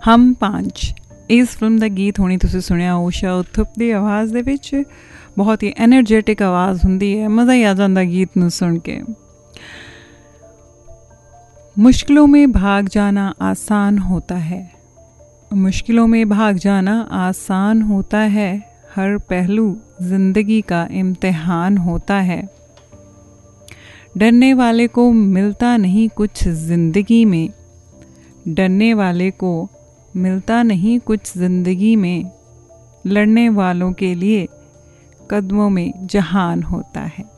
हम पांच ਇਸ ਫਿਲਮ ਦਾ ਗੀਤ ਹੁਣੀ ਤੁਸੀਂ ਸੁਣਿਆ ਊਸ਼ਾ ਉਥਪ ਦੀ ਆਵਾਜ਼ ਦੇ ਵਿੱਚ। ਬਹੁਤ ਹੀ ਐਨਰਜੈਟਿਕ ਆਵਾਜ਼ ਹੁੰਦੀ ਹੈ, ਮਜ਼ਾ ਹੀ ਆ ਜਾਂਦਾ ਗੀਤ ਨੂੰ ਸੁਣ ਕੇ। मुश्किलों में भाग जाना आसान होता है, मुश्किलों में भाग जाना आसान होता है, हर पहलू ज़िंदगी का इम्तिहान होता है। डरने वाले को मिलता नहीं कुछ ज़िंदगी में, डरने वाले को मिलता नहीं कुछ ज़िंदगी में, लड़ने वालों के लिए कदमों में जहान होता है।